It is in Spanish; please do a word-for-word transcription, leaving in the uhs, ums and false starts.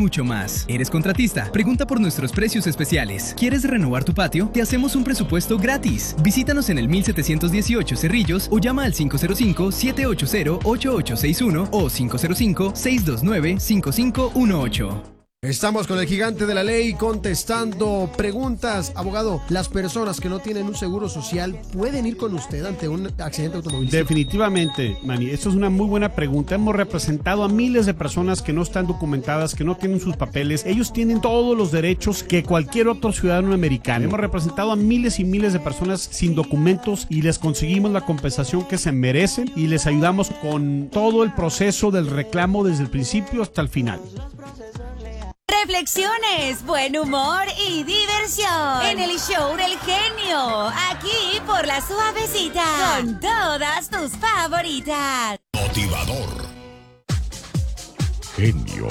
mucho más. ¿Eres contratista? Pregunta por nuestros precios especiales. ¿Quieres renovar tu patio? Te hacemos un presupuesto gratis. Visítanos en el mil setecientos dieciocho Cerrillos o llama al cinco cero cinco, siete ocho cero, ocho ocho seis uno o cinco cero cinco, seis dos nueve, cinco cinco uno ocho. Estamos con el gigante de la ley contestando preguntas. Abogado, ¿las personas que no tienen un seguro social pueden ir con usted ante un accidente automovilístico? Definitivamente, Manny. Esto es una muy buena pregunta. Hemos representado a miles de personas que no están documentadas, que no tienen sus papeles. Ellos tienen todos los derechos que cualquier otro ciudadano americano. Hemos representado a miles y miles de personas sin documentos y les conseguimos la compensación que se merecen y les ayudamos con todo el proceso del reclamo desde el principio hasta el final. Reflexiones, buen humor y diversión en el show del genio, aquí por La Suavecita, con todas tus favoritas. Motivador. Genio